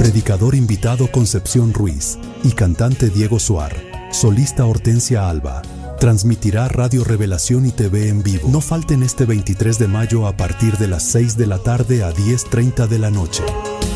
predicador invitado Concepción Ruiz y cantante Diego Suar, solista Hortensia Alba. Transmitirá Radio Revelación y TV en vivo. No falten este 23 de mayo a partir de las 6 de la tarde a 10:30 de la noche.